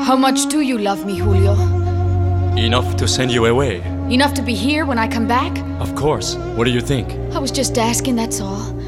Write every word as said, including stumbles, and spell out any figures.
How much do you love me, Julio? Enough to send you away. Enough to be here when I come back? Of course. What do you think? I was just asking, that's all.